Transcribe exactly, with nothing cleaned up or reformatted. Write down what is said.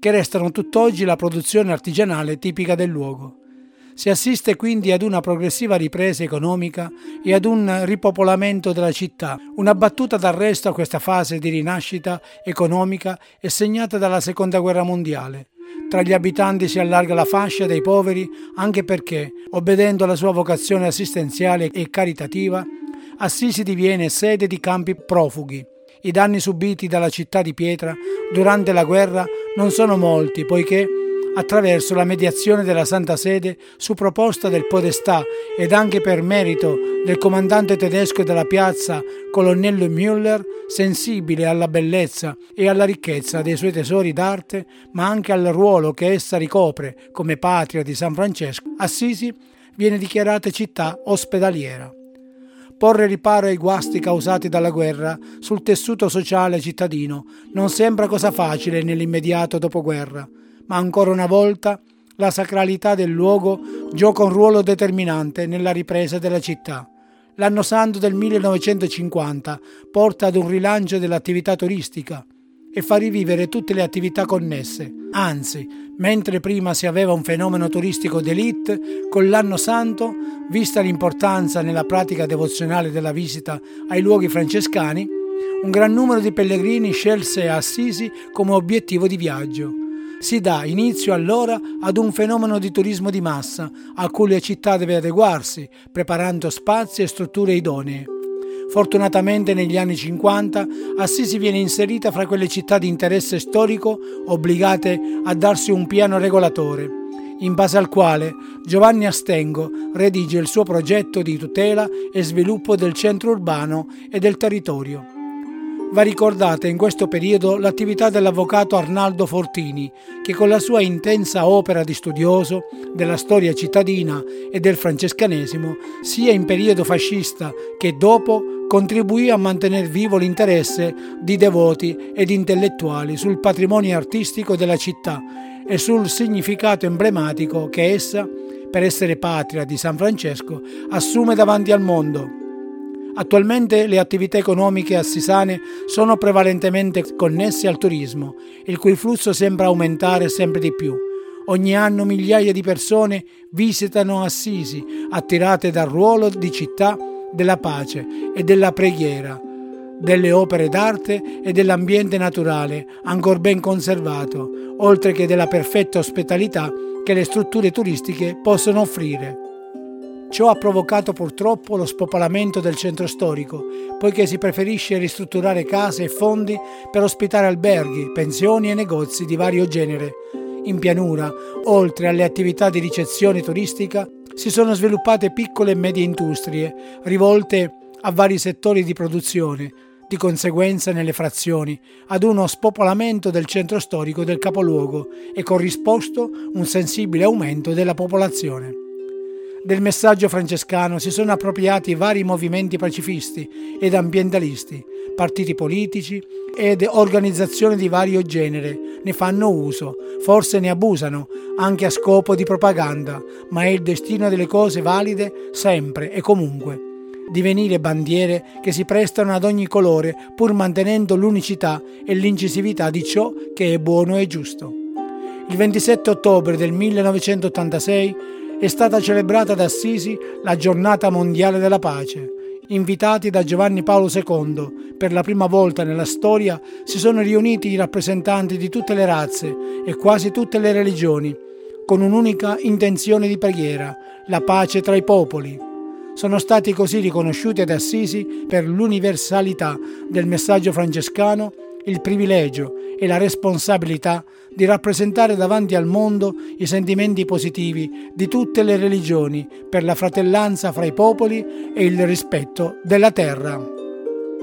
che restano tutt'oggi la produzione artigianale tipica del luogo. Si assiste quindi ad una progressiva ripresa economica e ad un ripopolamento della città. Una battuta d'arresto a questa fase di rinascita economica è segnata dalla Seconda Guerra Mondiale. Tra gli abitanti si allarga la fascia dei poveri anche perché, obbedendo alla sua vocazione assistenziale e caritativa, Assisi diviene sede di campi profughi. I danni subiti dalla città di pietra durante la guerra non sono molti, poiché attraverso la mediazione della Santa Sede su proposta del Podestà ed anche per merito del comandante tedesco della piazza, colonnello Müller, sensibile alla bellezza e alla ricchezza dei suoi tesori d'arte, ma anche al ruolo che essa ricopre come patria di San Francesco, Assisi viene dichiarata città ospedaliera. Porre riparo ai guasti causati dalla guerra sul tessuto sociale cittadino non sembra cosa facile nell'immediato dopoguerra, ma ancora una volta la sacralità del luogo gioca un ruolo determinante nella ripresa della città. L'anno santo del millenovecentocinquanta porta ad un rilancio dell'attività turistica e fa rivivere tutte le attività connesse. Anzi, mentre prima si aveva un fenomeno turistico d'élite, con l'anno santo, vista l'importanza nella pratica devozionale della visita ai luoghi francescani, un gran numero di pellegrini scelse Assisi come obiettivo di viaggio. Si dà inizio allora ad un fenomeno di turismo di massa a cui la città deve adeguarsi, preparando spazi e strutture idonee. Fortunatamente negli anni cinquanta Assisi viene inserita fra quelle città di interesse storico obbligate a darsi un piano regolatore, in base al quale Giovanni Astengo redige il suo progetto di tutela e sviluppo del centro urbano e del territorio. Va ricordata in questo periodo l'attività dell'avvocato Arnaldo Fortini, che con la sua intensa opera di studioso della storia cittadina e del francescanesimo, sia in periodo fascista che dopo, contribuì a mantenere vivo l'interesse di devoti ed intellettuali sul patrimonio artistico della città e sul significato emblematico che essa, per essere patria di San Francesco, assume davanti al mondo. Attualmente le attività economiche assisane sono prevalentemente connesse al turismo, il cui flusso sembra aumentare sempre di più. Ogni anno migliaia di persone visitano Assisi, attirate dal ruolo di città della pace e della preghiera, delle opere d'arte e dell'ambiente naturale ancor ben conservato, oltre che della perfetta ospitalità che le strutture turistiche possono offrire. Ciò ha provocato purtroppo lo spopolamento del centro storico, poiché si preferisce ristrutturare case e fondi per ospitare alberghi, pensioni e negozi di vario genere. In pianura, oltre alle attività di ricezione turistica, si sono sviluppate piccole e medie industrie, rivolte a vari settori di produzione, di conseguenza nelle frazioni, ad uno spopolamento del centro storico del capoluogo e corrisposto un sensibile aumento della popolazione. Del messaggio francescano si sono appropriati vari movimenti pacifisti ed ambientalisti, partiti politici ed organizzazioni di vario genere ne fanno uso, forse ne abusano, anche a scopo di propaganda, ma è il destino delle cose valide sempre e comunque. Divenire bandiere che si prestano ad ogni colore pur mantenendo l'unicità e l'incisività di ciò che è buono e giusto. Il ventisette ottobre del millenovecentottantasei è stata celebrata ad Assisi la Giornata Mondiale della Pace. Invitati da Giovanni Paolo secondo, per la prima volta nella storia si sono riuniti i rappresentanti di tutte le razze e quasi tutte le religioni, con un'unica intenzione di preghiera, la pace tra i popoli. Sono stati così riconosciuti ad Assisi per l'universalità del messaggio francescano il privilegio e la responsabilità di rappresentare davanti al mondo i sentimenti positivi di tutte le religioni per la fratellanza fra i popoli e il rispetto della terra.